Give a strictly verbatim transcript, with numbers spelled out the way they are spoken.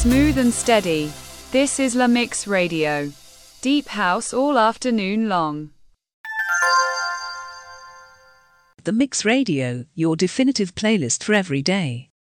Smooth and steady. This is La Mix Radio. Deep house all afternoon long. The Mix Radio, your definitive playlist for every day.